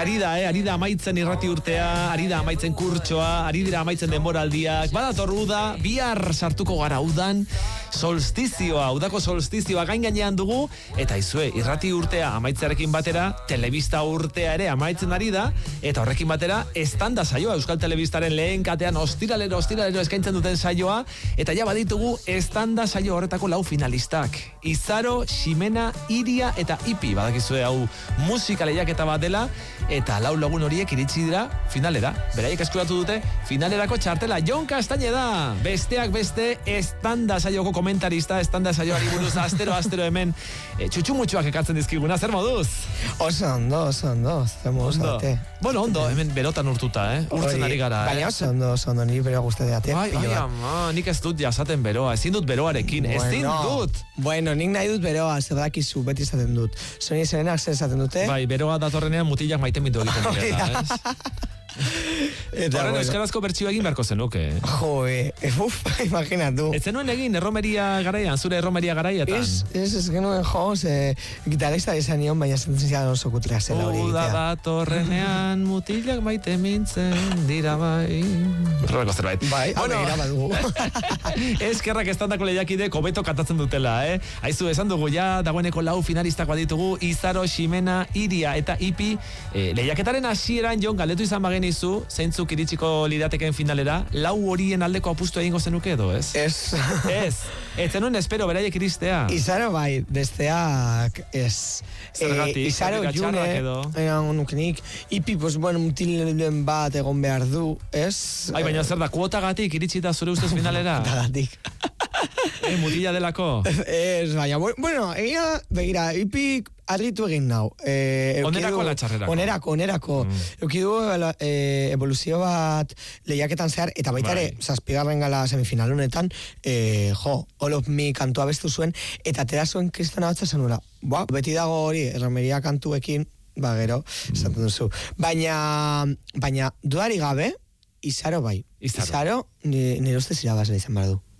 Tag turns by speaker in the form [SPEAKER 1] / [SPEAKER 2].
[SPEAKER 1] ari da amaitzen irrati urtea, ari da amaitzen kurtsoa, ari dira amaitzen denboraldiak, badator uda, bihar sartuko gara udan, solstizioa, udako solstizioa gainean dugu, eta izue, irrati urtea amaitzearekin batera, telebista urtea ere amaitzen ari da, eta horrekin batera, estanda saioa, Euskal Telebistaren lehen katean ostiralero eskaintzen duten saioa, eta ja baditugu estanda saio horretako 4 finalistak. Izaro, Ximena, Iria eta Ipi, badakizue hau musika lehiaketa bat dela, eta 4 lagun horiek iritsi dira finalera. Beraiek eskuratu dute finalerako txartela. Jon Castañeda, besteak beste, estanda saioko komentarista, estanda saioari buruz astero hemen txutxumutxuak ekartzen dizkiguna, zer moduz?
[SPEAKER 2] Oso ondo, zer moduz ate.
[SPEAKER 1] Bueno, ondo, hemen berotan urtuta, urtzen ari gara.
[SPEAKER 2] Baina oso ondo, niri beroa guztetate.
[SPEAKER 1] Ai, ama, nik ez dut jasaten beroa, ezin dut beroarekin, ezin dut.
[SPEAKER 2] Bueno, nik nahi dut beroa, zer dakizu, beti izaten dut. Soni zerenak zer izaten dute?
[SPEAKER 1] Bai, beroa datorrenean mutilak maite mindu egiten dira, ez? Horren euskarazko bertsioa egin beharko zenuke.
[SPEAKER 2] Imaginatu.
[SPEAKER 1] Ez zenuen egin erromeria garaian, zure erromeria garaietan?
[SPEAKER 2] Ez genuen gitarista izan nion, baina zentzen oso kutlea zela hori egitea.
[SPEAKER 1] Uda bat horrenean mutilak maite mintzen dira bai. Horreko zerbait.
[SPEAKER 2] Bai, abegira badugu.
[SPEAKER 1] Eskerrak estandako lehiakide kobeto katatzen dutela, Aizu, esan dugu ja, dagoeneko 4 finalistako ditugu, Izaro, Ximena, Iria eta Ipi. Lehiaketaren hasieran Jon galdetu izan bagenizu, zeintzuk iritsiko lirateken finalera, 4 horien aldeko apustu egingo zenuke edo, ez?
[SPEAKER 2] Ez.
[SPEAKER 1] Ez zenuen espero beraiek iristea.
[SPEAKER 2] Izaro bai, besteak ez.
[SPEAKER 1] Zergatik,
[SPEAKER 2] Izaro june, nukenik, Ipi, mutilen bat egon behar du, ez?
[SPEAKER 1] Ai, baina zer da, kuotagatik iritsi da zure ustez finalera?
[SPEAKER 2] Kuotagatik.
[SPEAKER 1] Mutila delako?
[SPEAKER 2] Ez, baina, egia, begira, Ipik arritu egin nau.
[SPEAKER 1] Onerako ala txarrerako?
[SPEAKER 2] Onerako. Eukidu evoluzio bat lehiaketan zehar, eta baita ere, 7. gala semifinal honetan, All of Me kantua bestu zuen, eta tera zuen kristana hotza zenula. Beti dago hori, erromeria kantuekin, gero, esaten duzu. Baina, dudari gabe, Izaro bai. Izaro, nire ustez irabazle izan behar du.